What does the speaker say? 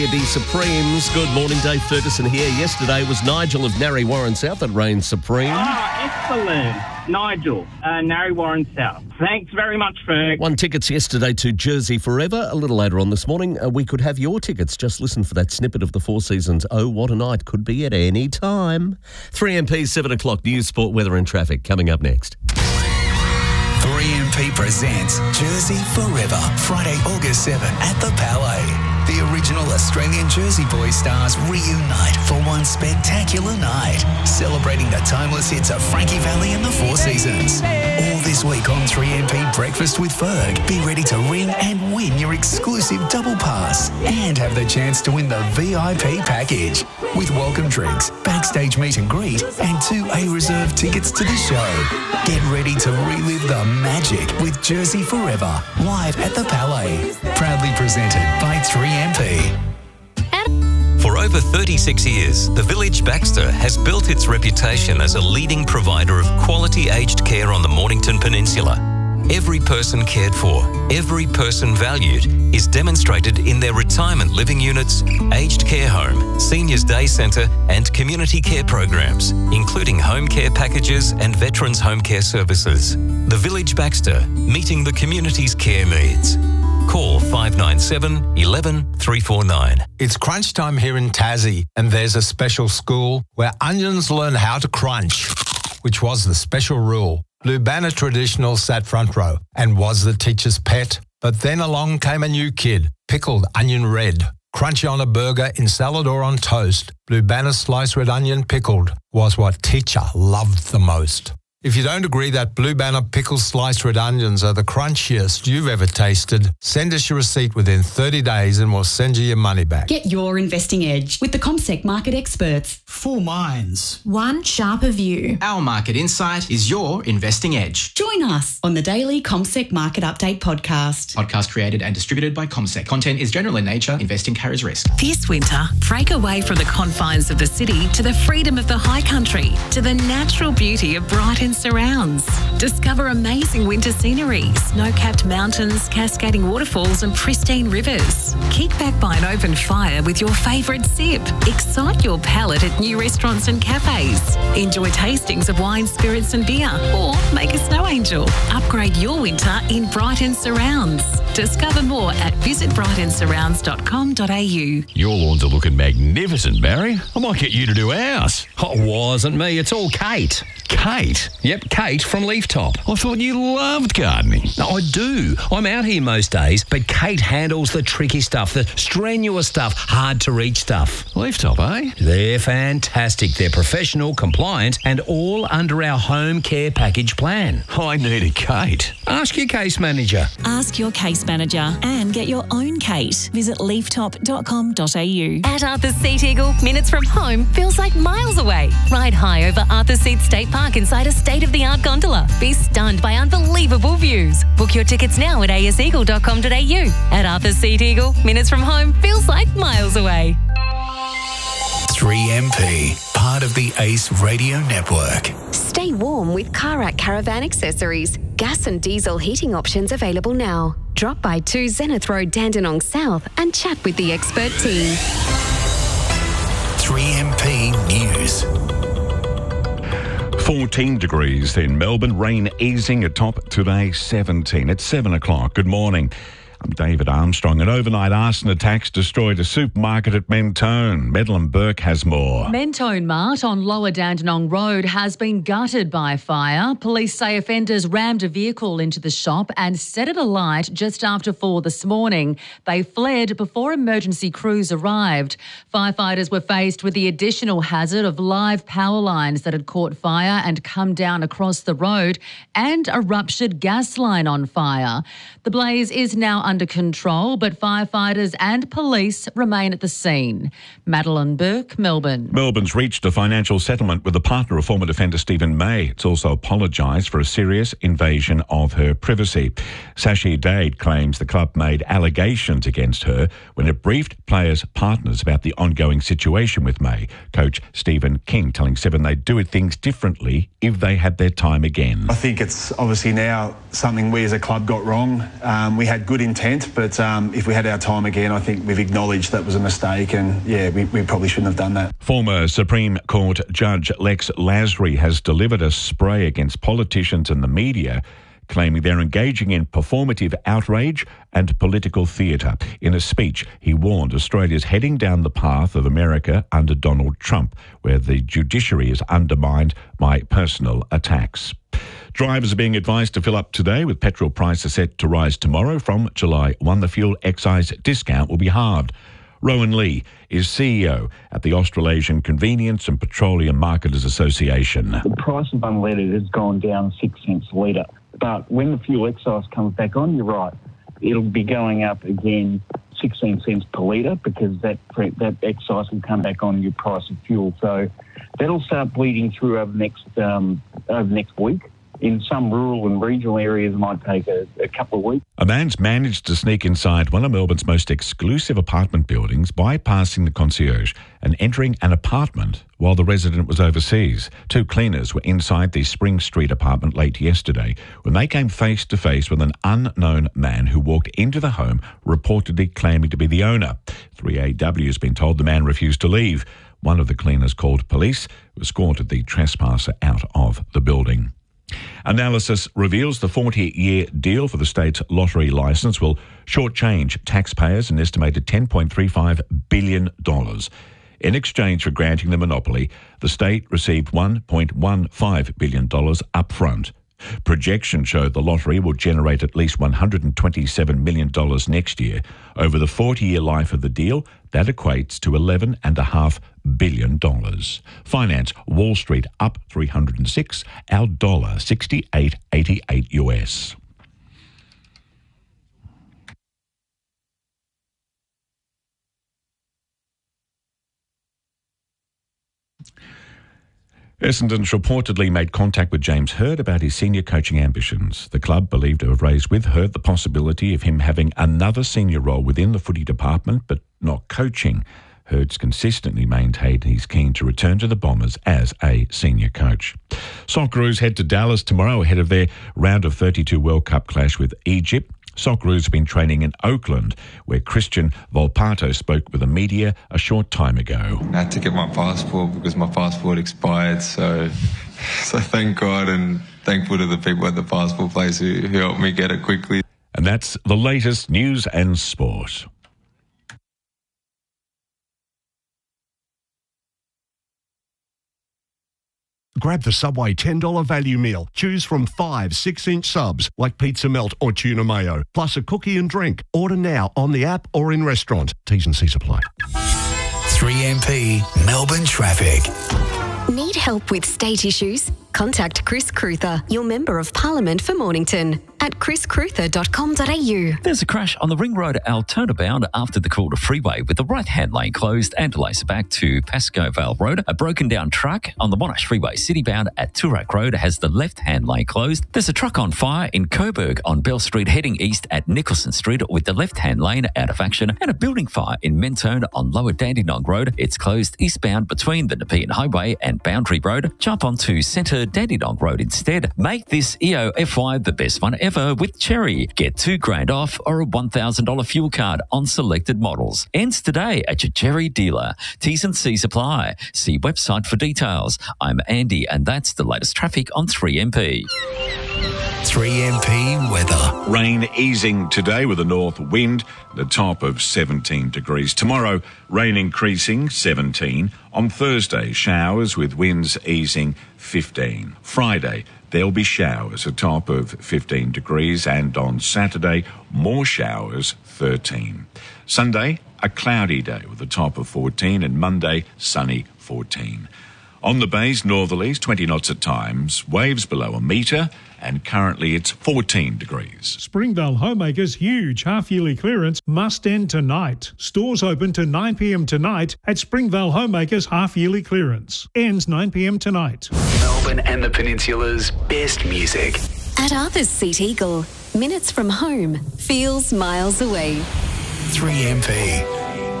The Supremes. Good morning, Dave Ferguson here. Yesterday was Nigel of Narre Warren South that reigned supreme. Excellent. Nigel, Narre Warren South. Thanks very much, Ferg. Won tickets yesterday to Jersey Forever. A little later on this morning, we could have your tickets. Just listen for that snippet of the Four Seasons. Oh, what a night. Could be at any time. 3MP, 7 o'clock. News, sport, weather and traffic. Coming up next. 3MP presents Jersey Forever, Friday, August 7 at the Palais. The original Australian Jersey Boys stars reunite for one spectacular night, celebrating the timeless hits of Frankie Valli and the Four Seasons. All this week on 3MP Breakfast with Ferg. Be ready to ring and win your exclusive double pass and have the chance to win the VIP package with welcome drinks, backstage meet and greet, and 2 A-reserve tickets to the show. Get ready to relive the magic with Jersey Forever, live at the Palais. Proudly presented by 3MP. For over 36 years, the Village Baxter has built its reputation as a leading provider of quality aged care on the Mornington Peninsula. Every person cared for, every person valued is demonstrated in their retirement living units, aged care home, seniors day centre and community care programs, including home care packages and veterans home care services. The Village Baxter, meeting the community's care needs. Call 597 11 349. It's crunch time here in Tassie, and there's a special school where onions learn how to crunch, which was the special rule. Blue Banner Traditional sat front row and was the teacher's pet. But then along came a new kid, pickled onion red. Crunchy on a burger, in salad or on toast. Blue Banner sliced red onion pickled was what teacher loved the most. If you don't agree that Blue Banner pickled sliced red onions are the crunchiest you've ever tasted, send us your receipt within 30 days and we'll send you your money back. Get your investing edge with the CommSec market experts. 4 minds. One sharper view. Our market insight is your investing edge. Join us on the daily CommSec Market Update podcast. Podcast created and distributed by CommSec. Content is general in nature. Investing carries risk. This winter, break away from the confines of the city to the freedom of the high country, to the natural beauty of Brighton surrounds. Discover amazing winter scenery, snow-capped mountains, cascading waterfalls and pristine rivers. Kick back by an open fire with your favourite sip. Excite your palate at new restaurants and cafes. Enjoy tastings of wine, spirits and beer, or make a snow angel. Upgrade your winter in Brighton Surrounds. Discover more at visitbrightonsurrounds.com.au. Your lawns are looking magnificent, Barry. I might get you to do ours. Oh, wasn't me. It's all Kate. Kate? Yep, Kate from Leaftop. I thought you loved gardening. No, I do. I'm out here most days, but Kate handles the tricky stuff, the strenuous stuff, hard to reach stuff. Leaftop, eh? They're fantastic. They're professional, compliant, and all under our home care package plan. I need a Kate. Ask your case manager. Ask your case manager and get your own Kate. Visit leaftop.com.au. At Arthur's Seat Eagle, minutes from home feels like miles away. Ride high over Arthur's Seat State Park inside a state-of-the-art gondola. Be stunned by unbelievable views. Book your tickets now at aseagle.com.au. At Arthur's Seat Eagle, minutes from home feels like miles away. 3MP, part of the Ace Radio Network. Stay warm with Karak Caravan Accessories. Gas and diesel heating options available now. Drop by 2 Zenith Road, Dandenong South and chat with the expert team. 3MP News. 14 degrees in Melbourne. Rain easing atop today, 17. It's 7 o'clock. Good morning. I'm David Armstrong. An overnight arson attacks destroyed a supermarket at Mentone. Madeline Burke has more. Mentone Mart on Lower Dandenong Road has been gutted by fire. Police say offenders rammed a vehicle into the shop and set it alight just after 4 this morning. They fled before emergency crews arrived. Firefighters were faced with the additional hazard of live power lines that had caught fire and come down across the road and a ruptured gas line on fire. The blaze is now under control, but firefighters and police remain at the scene. Madeline Burke, Melbourne. Melbourne's reached a financial settlement with the partner of former defender Stephen May. It's also apologised for a serious invasion of her privacy. Sashi Dade claims the club made allegations against her when it briefed players' partners about the ongoing situation with May. Coach Stephen King telling Seven they'd do things differently if they had their time again. I think it's obviously now something we as a club got wrong. We had good intentions intent, but if we had our time again, I think we've acknowledged that was a mistake, and we probably shouldn't have done that. Former Supreme Court Judge Lex Lasry has delivered a spray against politicians and the media, claiming they're engaging in performative outrage and political theatre. In a speech, he warned Australia's heading down the path of America under Donald Trump, where the judiciary is undermined by personal attacks. Drivers are being advised to fill up today, with petrol prices set to rise tomorrow. From July 1, the fuel excise discount will be halved. Rowan Lee is CEO at the Australasian Convenience and Petroleum Marketers Association. The price of unleaded has gone down 6 cents a litre. But when the fuel excise comes back on, you're right, it'll be going up again 16 cents per litre, because that excise will come back on your price of fuel. So that'll start bleeding through over next week. In some rural and regional areas, it might take a couple of weeks. A man's managed to sneak inside one of Melbourne's most exclusive apartment buildings, bypassing the concierge and entering an apartment while the resident was overseas. 2 cleaners were inside the Spring Street apartment late yesterday when they came face to face with an unknown man who walked into the home, reportedly claiming to be the owner. 3AW has been told the man refused to leave. One of the cleaners called police, who escorted the trespasser out of the building. Analysis reveals the 40-year deal for the state's lottery licence will shortchange taxpayers an estimated $10.35 billion. In exchange for granting the monopoly, the state received $1.15 billion upfront. Projections show the lottery will generate at least $127 million next year. Over the 40-year life of the deal, that equates to $11.5 billion. Finance, Wall Street up 306, our dollar 68.88 US. Essendon's reportedly made contact with James Hird about his senior coaching ambitions. The club believed to have raised with Hird the possibility of him having another senior role within the footy department, but not coaching. Hird's consistently maintained he's keen to return to the Bombers as a senior coach. Socceroos head to Dallas tomorrow ahead of their round of 32 World Cup clash with Egypt. Socceroos have been training in Oakland, where Christian Volpato spoke with the media a short time ago. I had to get my passport because my passport expired, so thank God, and thankful to the people at the passport place who helped me get it quickly. And that's the latest news and sport. Grab the Subway $10 value meal. Choose from 5 6-inch subs like pizza melt or tuna mayo, plus a cookie and drink. Order now on the app or in restaurant. T's and C's apply. 3MP Melbourne Traffic. Need help with state issues? Contact Chris Cruther, your Member of Parliament for Mornington, at chriscruther.com.au. There's a crash on the Ring Road Altona bound after the Calder Freeway with the right-hand lane closed and delays back to Pascoe Vale Road. A broken down truck on the Monash Freeway City bound at Toorak Road has the left-hand lane closed. There's a truck on fire in Coburg on Bell Street heading east at Nicholson Street with the left-hand lane out of action, and a building fire in Mentone on Lower Dandenong Road. It's closed eastbound between the Nepean Highway and Boundary Road. Jump onto Centre Dandenong Road instead. Make this EOFY the best one ever with Cherry. Get $2,000 off or a $1,000 fuel card on selected models. Ends today at your Cherry dealer. T's and C's apply. See website for details. I'm Andy, and that's the latest traffic on 3MP. 3MP weather. Rain easing today with a north wind, the top of 17 degrees. Tomorrow, rain increasing, 17. On Thursday, showers with winds easing, 15. Friday, there'll be showers, a top of 15 degrees. And on Saturday, more showers, 13. Sunday, a cloudy day with a top of 14. And Monday, sunny, 14. On the bays, northerlies, 20 knots at times, waves below a metre, and currently it's 14 degrees. Springvale Homemakers' huge half-yearly clearance must end tonight. Stores open to 9 p.m. tonight at Springvale Homemakers' half-yearly clearance. Ends 9 p.m. tonight. Melbourne and the Peninsula's best music. At Arthur's Seat Eagle, minutes from home feels miles away. 3MP.